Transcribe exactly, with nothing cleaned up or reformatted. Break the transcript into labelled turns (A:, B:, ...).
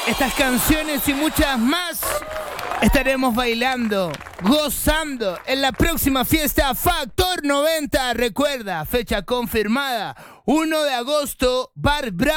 A: Estas canciones y muchas más estaremos bailando, gozando en la próxima fiesta Factor noventa. Recuerda, fecha confirmada, uno de agosto, Bar Bravo.